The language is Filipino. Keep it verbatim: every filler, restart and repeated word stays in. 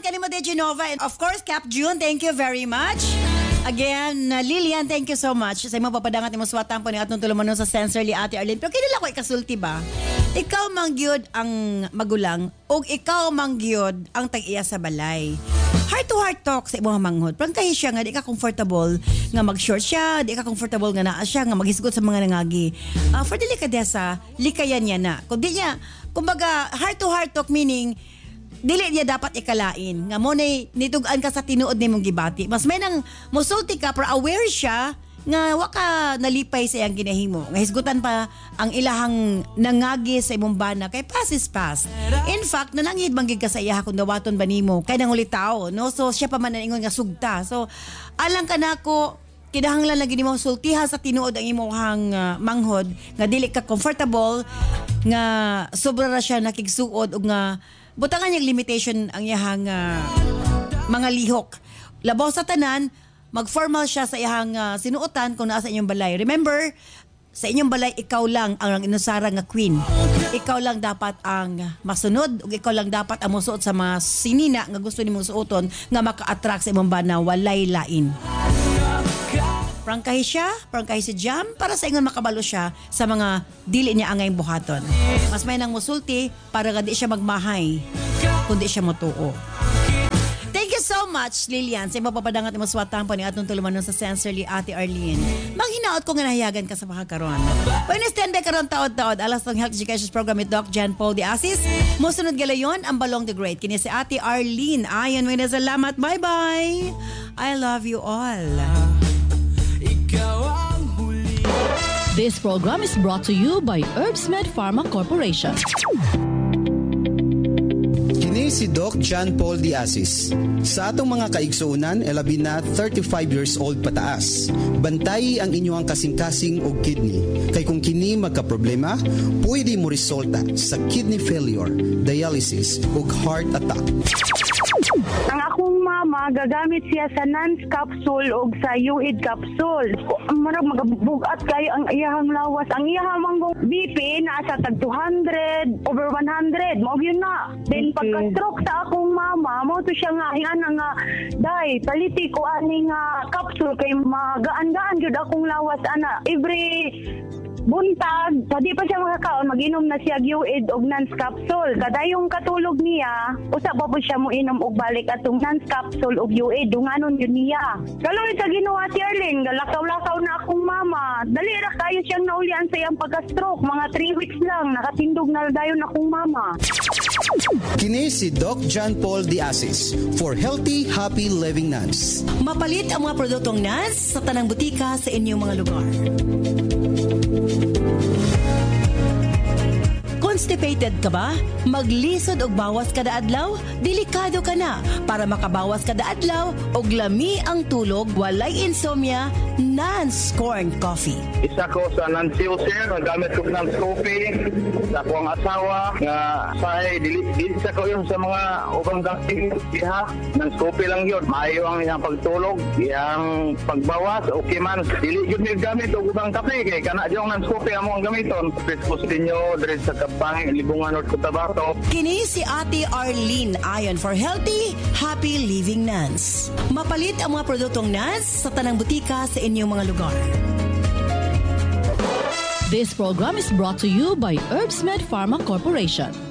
kanimo de Genova. And of course, Cap June, thank you very much. Again, uh, Lilian, thank you so much. Sa imo papadangat mo swatan po ni atong tulumanon sa Sensorly Ate Arlene. Pero kinila ko ikasulti ba? Ikaw mangyod ang magulang o ikaw mangyod ang tag-iya sa balay. Heart to heart talk sa imong manghod. Prangkahi siya nga di ka comfortable nga mag-short siya, di ka comfortable nga naa siya nga maghisgot sa mga nangagi. Uh, for delikadesa, likayan niya na. Kung di niya, kumbaga heart to heart talk meaning dili niya dapat ikalain nga mo nay nitugan ka sa tinuod nimong gibati. Mas may nang musulti ka para aware siya nga wa ka nalipay sa iyang ginahimo. Nga hisgutan pa ang ilahang nangagi sa imong bana kay pass is pass. In fact, nananghid manggid ka sa iya kung dawaton ba nimo kay nanguli tao, no? So siya pa man ingon nga sugta. So alang ka nako kinahanglan lagi nimo sultihan sa tinuod ang imong uh, manghod nga dili ka comfortable nga sobra ra siya nakigsuod ug nga butangan niyang limitation ang iyahang uh, mga lihok. Labaw sa tanan, mag-formal siya sa iyahang uh, sinuotan kung naa sa inyong balay. Remember, sa inyong balay, ikaw lang ang inusara nga queen. Ikaw lang dapat ang masunod ug ikaw lang dapat ang musuot sa mga sinina nga gusto nimong suoton nga maka-attract sa imong bana walay lain. Prangkahi siya, prangkahi si Jam para sa ingon makabalo siya sa mga dili niya angay buhaton. Mas may nang musulti para nga di siya magmahay kundi siya motuo. Thank you so much, Lilian. Sa mapapadangat mo swatan po ni atong tulumanon sa Sensorly Ate Arlene. Maghinaot ko nga nahiyagan ka sa mga karon. Wednesday ba karon taod-taod alas ng Health Education Program with Doc John Paul de Asis. Musunod galayon ang Balong the Great. Kini si Ate Arlene. Ayon may salamat. Bye-bye. I love you all. This program is brought to you by Herbsmed Pharma Corporation. Kini si Doc John Paul de Asis. Sa atong mga kaigsuunan, elabi na thirty-five years old pataas. Bantay ang inyong kasing-kasing o kidney. Kay kung kini magka-problema, pwede mo resulta sa kidney failure, dialysis o heart attack. Ang akong mama, gagamit siya sa Nance capsule o sa U I D capsule. Marag magabugat kayo ang iyahang lawas. Ang iyahang manggong B P nasa tag two hundred, over one hundred. Mao yun na. Then Okay. pagka-stroke sa akong mama, mo to siya nga, nga nga, day, paliti ko aning uh, capsule kay magaan-gaan jud akong lawas, ana. Every buntag, sa di pa siya makakaon, mag-inom na siya U I D og Nance capsule. Kada yung katulog niya, usa pa po siya mo inom og balik atong Nance capsule og U I D. Dunganon yun niya. Kalawin sa ginawa ti Arlene, galakaw-lakaw na akong mama. Dali ra kayo siyang naulian sa iyang pagka-stroke. Mga three weeks lang, nakatindog na dayon akong mama. Kini si Doc John Paul de Asis for Healthy, Happy Living Nuts. Mapalit ang mga produktong Nance sa tanang butika sa inyong mga lugar. Constipated ka ba? Maglisod og bawas kada adlaw? Delikado ka na. Para makabawas kada adlaw og lami ang tulog, walay insomnia, Nance Corn Coffee. Isa ko sa Nance user, nagamit ko Nance Coffee sa akong asawa nga say dili dili sa ko yung sa mga ubang dating iha. Nance Coffee lang yun. Maayo ang iyang pagtulog, iyang pagbawas, okay man. Dili yun yung gamit og ubang kape kay kana yung Nance Coffee amo ang gamiton. Prescription ninyo dire sa Kapang, Libungan North Cotabato. Kini si Ate Arlene ayon for Healthy, Happy Living Nance. Mapalit ang mga produktong Nance sa tanang butika sa inyong mga lugar. This program is brought to you by Herbsmed Pharma Corporation.